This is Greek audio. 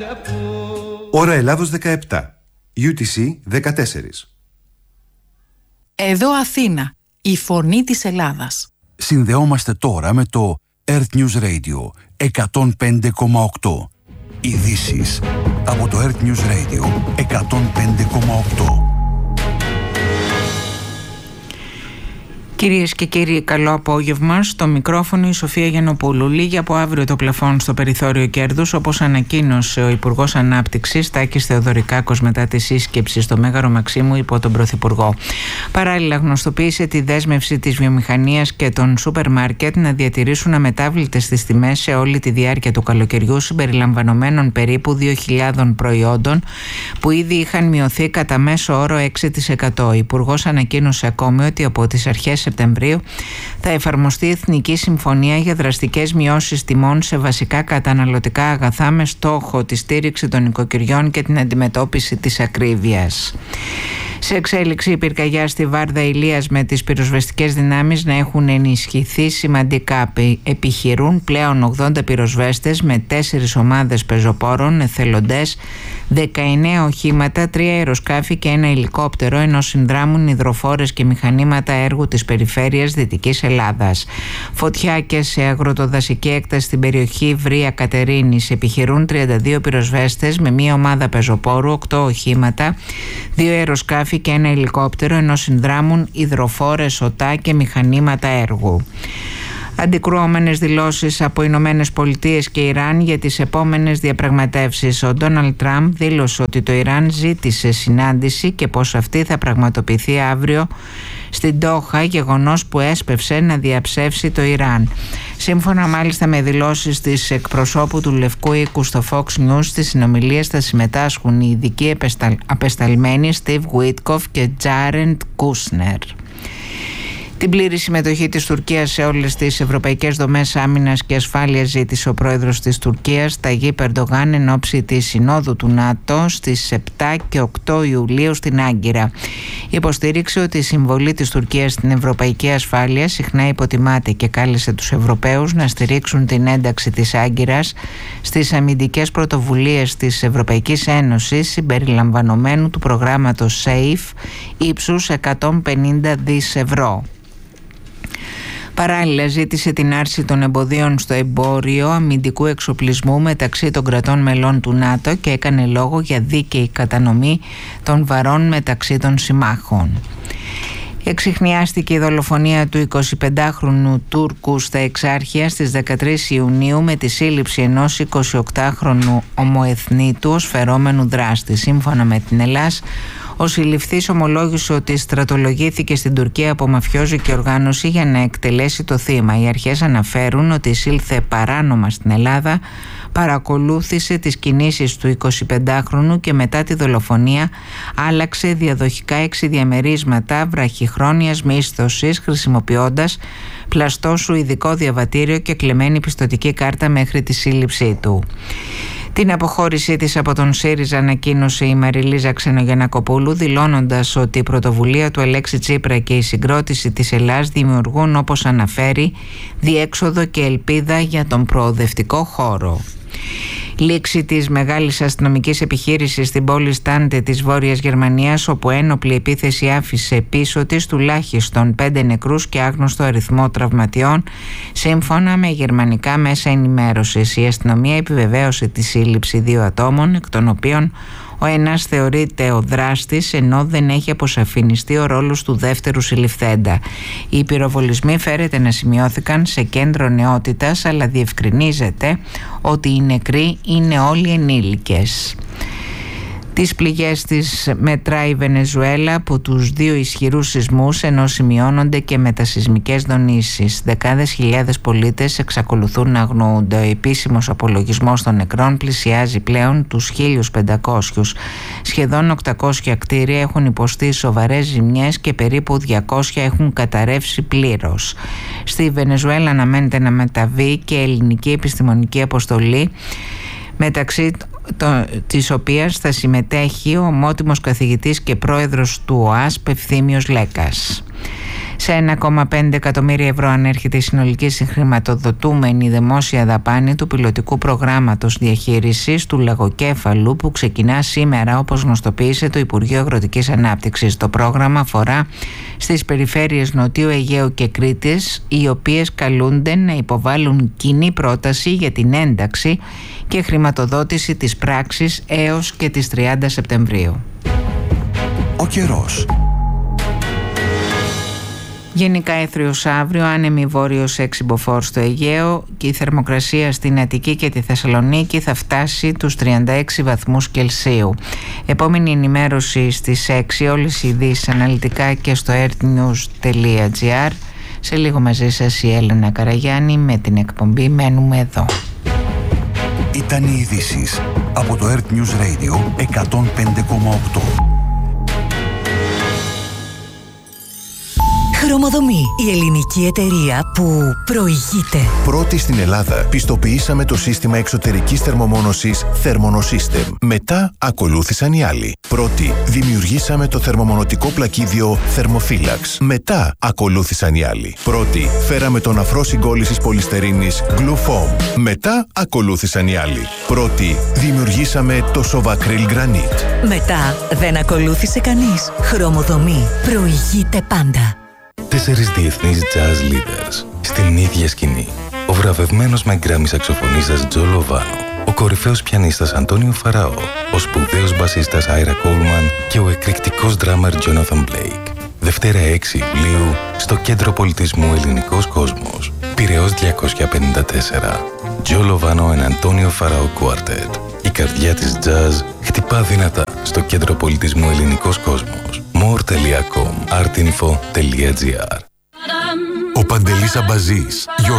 Ώρα Ελλάδος 17. UTC 14. Εδώ Αθήνα, η φωνή της Ελλάδας. Συνδεόμαστε τώρα με το Earth News Radio 105,8. Ειδήσεις από το Earth News Radio 105,8. Κυρίες και κύριοι, καλό απόγευμα. Στο μικρόφωνο η Σοφία Γιαννοπούλου. Λίγη από αύριο το πλαφόν στο περιθώριο κέρδους, όπως ανακοίνωσε ο Υπουργός Ανάπτυξης Τάκης Θεοδωρικάκος μετά τη σύσκεψη στο Μέγαρο Μαξίμου υπό τον Πρωθυπουργό. Παράλληλα, γνωστοποίησε τη δέσμευση της βιομηχανίας και των σούπερ μάρκετ να διατηρήσουν αμετάβλητες τις τιμές σε όλη τη διάρκεια του καλοκαιριού, συμπεριλαμβανομένων περίπου 2.000 προϊόντων που ήδη είχαν μειωθεί κατά μέσο όρο 6%. Ο Υπουργός ανακοίνωσε ακόμη ότι από τις αρχές Σεπτεμβρίου θα εφαρμοστεί η Εθνική Συμφωνία για δραστικές μειώσεις τιμών σε βασικά καταναλωτικά αγαθά με στόχο τη στήριξη των οικοκυριών και την αντιμετώπιση της ακρίβειας. Σε εξέλιξη η πυρκαγιά στη Βάρδα Ηλίας με τις πυροσβεστικές δυνάμεις να έχουν ενισχυθεί σημαντικά. Επιχειρούν πλέον 80 πυροσβέστες με 4 ομάδες πεζοπόρων, εθελοντές, 19 οχήματα, 3 αεροσκάφη και 1 ελικόπτερο, ενώ συνδράμουν υδροφόρες και μηχανήματα έργου της περιφέρειας Δυτικής Ελλάδας. Φωτιά και σε αγροτοδασική έκταση στην περιοχή Βρία Κατερίνης επιχειρούν 32 πυροσβέστες με 1 ομάδα πεζοπόρου, 8 οχήματα, 2 αεροσκάφη και 1 ελικόπτερο, ενώ συνδράμουν υδροφόρες, οτά και μηχανήματα έργου. Αντικρουόμενες δηλώσεις από Ηνωμένες Πολιτείες και Ιράν για τις επόμενες διαπραγματεύσεις. Ο Ντόναλντ Τραμπ δήλωσε ότι το Ιράν ζήτησε συνάντηση και πως αυτή θα πραγματοποιηθεί αύριο στην Ντόχα, γεγονός που έσπευσε να διαψεύσει το Ιράν. Σύμφωνα μάλιστα με δηλώσεις της εκπροσώπου του Λευκού Οίκου στο Fox News, στις συνομιλίες θα συμμετάσχουν οι ειδικοί απεσταλμένοι Steve Witkoff και Jared Kushner. Την πλήρη συμμετοχή της Τουρκίας σε όλες τις ευρωπαϊκές δομές άμυνας και ασφάλειας ζήτησε ο πρόεδρος της Τουρκίας, Ταγίπ Ερντογάν, εν ώψη της Συνόδου του ΝΑΤΟ στις 7 και 8 Ιουλίου στην Άγκυρα. Υποστήριξε ότι η συμβολή της Τουρκίας στην ευρωπαϊκή ασφάλεια συχνά υποτιμάται και κάλεσε τους Ευρωπαίους να στηρίξουν την ένταξη της Άγκυρας στις αμυντικές πρωτοβουλίες της Ευρωπαϊκής Ένωσης, συμπεριλαμβανομένου του προγράμματος SAFE ύψους 150 δις ευρώ. Παράλληλα, ζήτησε την άρση των εμποδίων στο εμπόριο αμυντικού εξοπλισμού μεταξύ των κρατών μελών του ΝΑΤΟ και έκανε λόγο για δίκαιη κατανομή των βαρών μεταξύ των συμμάχων. Εξιχνιάστηκε η δολοφονία του 25χρονου Τούρκου στα Εξάρχεια στις 13 Ιουνίου με τη σύλληψη ενός 28χρονου ομοεθνίτου ως φερόμενου δράστη. Σύμφωνα με την Ελλάς, ο συλληφθής ομολόγησε ότι στρατολογήθηκε στην Τουρκία από μαφιόζικη οργάνωση για να εκτελέσει το θύμα. Οι αρχές αναφέρουν ότι εισήλθε παράνομα στην Ελλάδα, παρακολούθησε τις κινήσεις του 25χρονου και μετά τη δολοφονία άλλαξε διαδοχικά 6 διαμερίσματα βραχυχρόνιας μίσθωσης χρησιμοποιώντας πλαστό σουηδικό διαβατήριο και κλεμμένη πιστωτική κάρτα μέχρι τη σύλληψή του. Την αποχώρησή της από τον ΣΥΡΙΖΑ ανακοίνωσε η Μαριλίζα Ξενογιαννακοπούλου, δηλώνοντας ότι η πρωτοβουλία του Αλέξη Τσίπρα και η συγκρότηση της Ελλάς δημιουργούν, όπως αναφέρει, διέξοδο και ελπίδα για τον προοδευτικό χώρο. Λήξη της μεγάλης αστυνομικής επιχείρησης στην πόλη Στάντε της Βόρειας Γερμανίας, όπου ένοπλη επίθεση άφησε πίσω της τουλάχιστον 5 νεκρούς και άγνωστο αριθμό τραυματιών, σύμφωνα με γερμανικά μέσα ενημέρωσης. Η αστυνομία επιβεβαίωσε τη σύλληψη 2 ατόμων, εκ των οποίων ο ένας θεωρείται ο δράστης, ενώ δεν έχει αποσαφινιστεί ο ρόλος του δεύτερου συλληφθέντα. Οι πυροβολισμοί φέρεται να σημειώθηκαν σε κέντρο νεότητας, αλλά διευκρινίζεται ότι οι νεκροί είναι όλοι ενήλικες. Τις πληγές της μετράει η Βενεζουέλα από τους 2 ισχυρούς σεισμούς, ενώ σημειώνονται και μετασεισμικές δονήσεις. Δεκάδες χιλιάδες πολίτες εξακολουθούν να αγνοούνται. Ο επίσημος απολογισμός των νεκρών πλησιάζει πλέον τους 1.500. Σχεδόν 800 κτίρια έχουν υποστεί σοβαρές ζημιές και περίπου 200 έχουν καταρρεύσει πλήρως. Στη Βενεζουέλα αναμένεται να μεταβεί και ελληνική επιστημονική αποστολή, μεταξύ της οποίας θα συμμετέχει ο ομότιμος καθηγητής και πρόεδρος του ΟΑΣΠ Ευθύμιος Λέκας. Σε 1,5 εκατομμύρια ευρώ ανέρχεται η συνολική συγχρηματοδοτούμενη δημόσια δαπάνη του πιλωτικού προγράμματος διαχείρισης του λαγοκέφαλου που ξεκινά σήμερα, όπως γνωστοποίησε το Υπουργείο Αγροτικής Ανάπτυξης. Το πρόγραμμα αφορά στις περιφέρειες Νοτιού Αιγαίου και Κρήτης, οι οποίες καλούνται να υποβάλουν κοινή πρόταση για την ένταξη και χρηματοδότηση της πράξης έως και τις 30 Σεπτεμβρίου. Ο καιρός. Γενικά έθριος αύριο, άνεμη βόρειος 6 μποφόρ στο Αιγαίο και η θερμοκρασία στην Αττική και τη Θεσσαλονίκη θα φτάσει τους 36 βαθμούς Κελσίου. Επόμενη ενημέρωση στις 6, όλες οι ειδήσεις αναλυτικά και στο earthnews.gr. Σε λίγο μαζί σας η Έλενα Καραγιάννη με την εκπομπή «Μένουμε εδώ». Ήταν οι ειδήσεις από το Earth News Radio 105,8. Χρωμοδομή, η ελληνική εταιρεία που προηγείται. Πρώτη στην Ελλάδα πιστοποιήσαμε το σύστημα εξωτερικής θερμομόνωσης Thermonosystem. Μετά ακολούθησαν οι άλλοι. Πρώτη δημιουργήσαμε το θερμομονωτικό πλακίδιο Thermophilax. Μετά ακολούθησαν οι άλλοι. Πρώτη φέραμε τον αφρό συγκόλλησης πολυστερίνης Glufoam. Μετά ακολούθησαν οι άλλοι. Πρώτη δημιουργήσαμε το Sovacryl Granite. Μετά δεν ακολούθησε κανείς. Χρωμοδομή, προηγείται πάντα. 4 διεθνείς jazz leaders στην ίδια σκηνή. Ο βραβευμένος με γκράμι σαξοφωνίστας Τζο Λοβάνο, ο κορυφαίος πιανίστας Αντώνιο Φαραώ, ο σπουδαίος μπασίστας Άιρα Κόλμαν και ο εκρηκτικός ντράμερ Τζόναθαν Μπλέικ. Δευτέρα 6 Ιουλίου στο Κέντρο Πολιτισμού Ελληνικός Κόσμος, Πειραιώς 254. Τζο Λοβάνο and Αντώνιο Φαραώ Quartet. Η καρδιά της jazz χτυπά δυνατά στο Κέντρο Πολιτισμού Ελληνικός Κόσμος. more.com artinfo.gr. Ο Παντελής Αμπαζής,